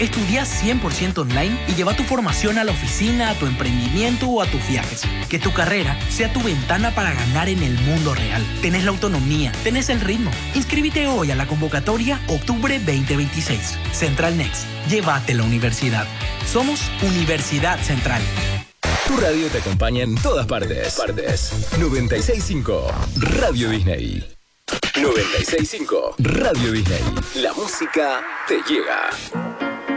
Estudia 100% online y lleva tu formación a la oficina, a tu emprendimiento o a tus viajes. Que tu carrera sea tu ventana para ganar en el mundo real. Tenés la autonomía, tenés el ritmo. Inscríbete hoy a la convocatoria Octubre 2026. Central Next. Llévate la universidad. Somos Universidad Central. Tu radio te acompaña en todas partes. 96.5 Radio Disney. 96.5 Radio Disney. La música te llega.